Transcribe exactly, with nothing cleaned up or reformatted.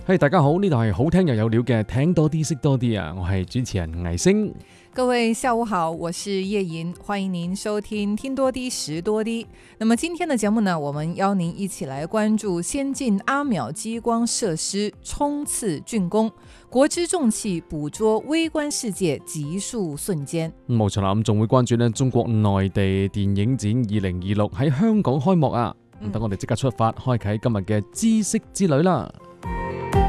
嘿，大家好，呢度係好聽又有料嘅聽多啲識多啲啊！我係主持人魏星。 各位下午好，我是葉瑩，歡迎您收聽聽多啲識多啲。那麼今天的節目呢，我們邀您一起來關注先進阿秒激光設施衝刺竣工，國之重器捕捉微觀世界極速瞬間。 冇錯啦，咁仲會關注呢中國內地電影展二零二六喺香港開幕啊！咁等我哋即刻出發，開啟今日嘅知識之旅啦！